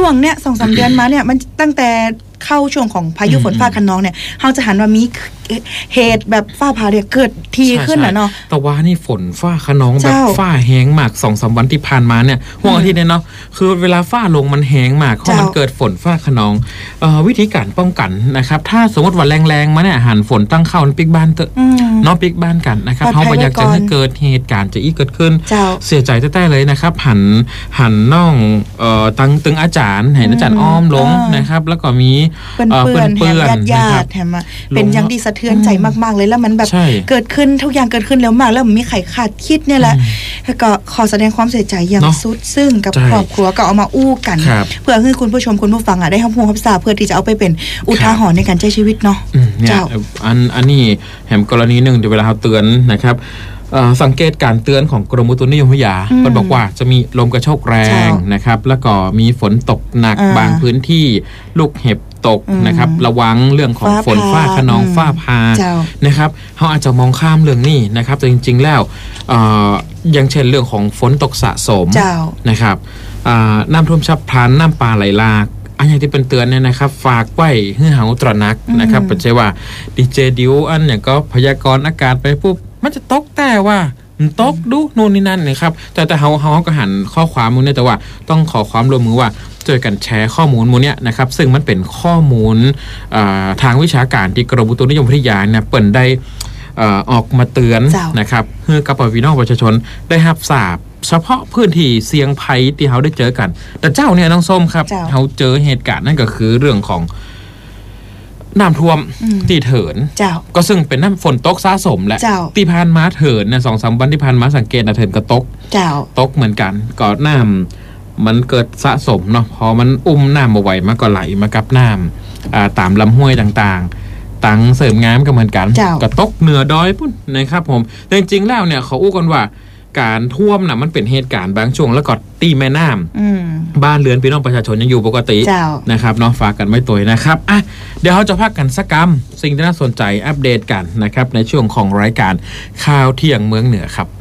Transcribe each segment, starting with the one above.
วงเนี้ย 2-3 เดือนมาเนี่ยมันตั้งแต่เข้าช่วงของพายุฝนฟ้าคะนองเนี่ยเฮาจะหันว่ามีเหตุแบบฟ้าผ่าเนี่ยเกิดทีขึ้นน่ะเนาะแต่ว่านี่ฝนฟ้าคะนองแบบฟ้าแห้งมาก 2-3 วันที่ผ่านมาเนี่ยห่วงอาทิตย์เนี่ยเนาะคือเวลาฟ้าลงมันแห้งมากเพราะมันเกิดฝนฟ้าคะนองวิธีการป้องกันนะครับถ้าสมมติว่าแรงๆมาเนี่ยหันฝนตั้งเข้าปิกบ้านเตอะเนาะปิกบ้านกันนะครับเฮาบ่อยากจะให้เกิดเหตุการณ์จะอีกเกิดขึ้นเสียใจแท้ๆเลยนะครับหันน้องตั้งตึงอาจารย์เห็นอาจารย์อ้อมลงนะครับแล้วก็มีเปื้อนญาติแถมเป็นอย่างที่สะเทือนใจมากๆเลยแล้วมันแบบเกิดขึ้นทุกอย่างเกิดขึ้นแล้วมากแล้วมันมีไข่ขาดคิดเนี่ยแหละแล้วก็ขอแสดงความเสียใจอย่างสุดซึ่งกับครอบครัวก็เอามาอู้กันเพื่อให้คุณผู้ชมคุณผู้ฟังได้รับรู้รับทราบเพื่อที่จะเอาไปเป็นอุทาหรณ์ในการใช้ชีวิตเนาะเจ้าอันนี้แหมกรณีนึงเดี๋ยวเวลาเราเตือนนะครับสังเกตการเตือนของกรมอุตุนิยมวิทยามันบอกว่าจะมีลมกระโชกแรงนะครับแล้วก็มีฝนตกหนักบางพื้นที่ลูกเห็บตกนะครับระวังเรื่องของฝนฟ้าคะนองฟ้าพานะครับเขาอาจจะมองข้ามเรื่องนี้นะครับแต่จริงๆแล้วอย่างเช่นเรื่องของฝนตกสะสมนะครับน้ำท่วมฉับพลันน้ำป่าไหลหลากอันอย่างที่เป็นเตือนเนี่ยนะครับฝากไว้ให้เฮาตระหนักนะครับเป็นใช่ว่าดีเจดิวอันเนี่ยก็พยากรณ์อากาศไปปุ๊บมันจะตกแต่ว่าตกดูนู่นนี่นั่นนะครับแต่เฮาก็หันข้อความมูลเนี่ยแต่ว่าต้องขอความร่วมมือว่าช่วยกันแชร์ข้อมูลมูลเนี่ยนะครับซึ่งมันเป็นข้อมูลทางวิชาการที่กรมอุตุนิยมวิทยาเนี่ยเปิดได้ออกมาเตือนนะครับเพื่อกับพี่น้องประชาชนได้รับทราบเฉพาะพื้นที่เสี่ยงภัยที่เขาได้เจอกันแต่เจ้าเนี่ยน้องส้มครับเขาเจอเหตุการณ์นั่นก็คือเรื่องของน้ำท่วมตีเถินก็ซึ่งเป็นน้ำฝนตกสะสมแหละที่ผ่านมาเถินเนี่ย 2-3 วันที่ผ่านมาสังเกตนะเถินก็ตกเหมือนกันก็น้ำมันเกิดสะสมเนาะพอมันน้ำมาไหวมันก็ไหลมากับน้ำตามลำห้วยต่างๆตังเสริมงามก็เหมือนกันก็ตกเหนือดอยพุ่นนะครับผมแต่จริงๆแล้วเนี่ยเขาอู้กันว่าการท่วมน่ะมันเป็นเหตุการณ์บางช่วงแล้วก็ตีแม่น้ำบ้านเรือนพี่น้องประชาชนยังอยู่ปกตินะครับเนาะฝากกันไม่ตัวนะครับอ่ะเดี๋ยวเราจะพักกันสักกรรมสิ่งที่น่าสนใจอัปเดตกันนะครับในช่วงของรายการข่าวเที่ยงเมืองเหนือครับ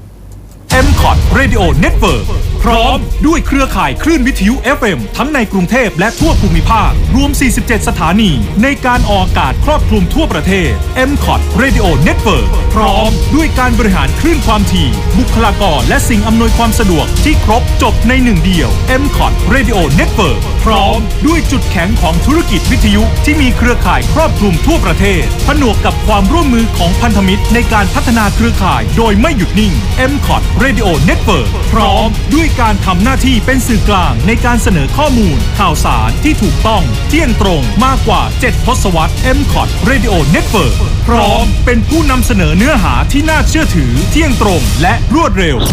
MCOT Radio Network พร้อมด้วยเครือข่ายคลื่นวิทยุ FM ทั้งในกรุงเทพและทั่วภูมิภาครวม47สถานีในการออกอากาศครอบคลุมทั่วประเทศ MCOT Radio Network พร้อมด้วยการบริหารคลื่นความถี่บุคลากรและสิ่งอำนวยความสะดวกที่ครบจบในหนึ่งเดียว MCOT Radio Network พร้อมด้วยจุดแข็งของธุรกิจวิทยุที่มีเครือข่ายครอบคลุมทั่วประเทศผนวกกับความร่วมมือของพันธมิตรในการพัฒนาเครือข่ายโดยไม่หยุดนิ่ง MCOT Radio Network พร้อมด้วยการทำหน้าที่เป็นสื่อกลางในการเสนอข้อมูลข่าวสารที่ถูกต้องเที่ยงตรงมากกว่า7ทศวรรษ MCOT Radio Network พร้อมเป็นผู้นำเสนอเนื้อหาที่น่าเชื่อถือเที่ยงตรงและรวดเร็ว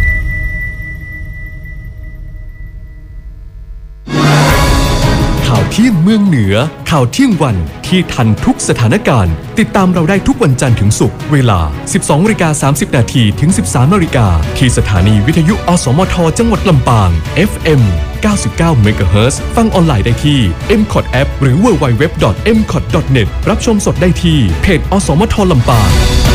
ข่าวเที่ยงเมืองเหนือข่าวเที่ยงวันที่ทันทุกสถานการณ์ติดตามเราได้ทุกวันจันทร์ถึงศุกร์เวลา 12:30 น. ถึง 13:00 น. ที่สถานีวิทยุอสมทจังหวัดลำปาง FM 99 MHz ฟังออนไลน์ได้ที่ MCOT App หรือ www.mcot.net รับชมสดได้ที่เพจอสมทลำปาง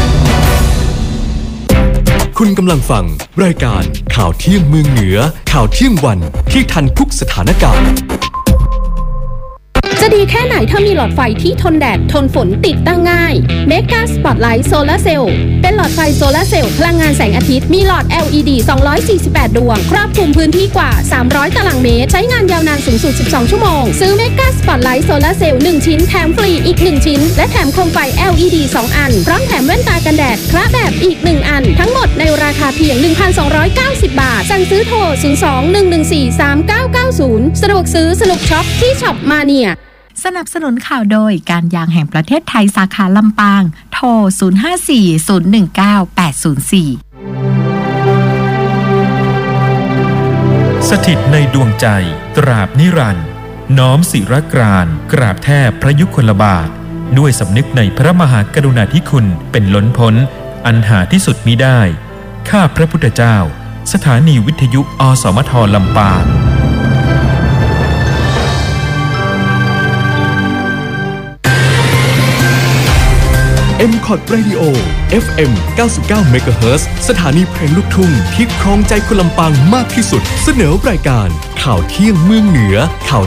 คุณกำลังฟังรายการข่าวเที่ยงเมืองเหนือข่าวเที่ยงวันที่ทันทุกสถานการณ์จะดีแค่ไหนถ้ามีหลอดไฟที่ทนแดดทนฝนติดตั้งง่าย Mega Spotlight Solar Cell เป็นหลอดไฟโซลาร์เซลล์พลังงานแสงอาทิตย์มีหลอด LED 248 ดวงครอบคลุมพื้นที่กว่า300ตารางเมตรใช้งานยาวนานสูงสุด12ชั่วโมงซื้อ Mega Spotlight Solar Cell 1 ชิ้นแถมฟรีอีก1ชิ้นและแถมโคมไฟ LED 2 อันพร้อมแถมแว่นตากันแดดคละแบบอีก1อันทั้งหมดในราคาเพียง 1,290 บาทสั่งซื้อโทร 02-114-3990 สะดวกซื้อสนุกช็อปที่ช็อปมาเนียสนับสนุนข่าวโดยการยางแห่งประเทศไทยสาขาลำปางโทร 054-019-804 สถิตในดวงใจตราบนิรันดร์น้อมศิรกรานกราบแทบพระยุคลบาทด้วยสำนึกในพระมหากรุณาธิคุณเป็นล้นพ้นอันหาที่สุดมิได้ข้าพระพุทธเจ้าสถานีวิทยุอสมทลำปาง MCOT Radio FM 99 MHz สถานีเพลงลูกทุ่งที่ครองใจคนลำปางมากที่สุดเสนอรายการข่าวเที่ยงเมืองเหนือข่าว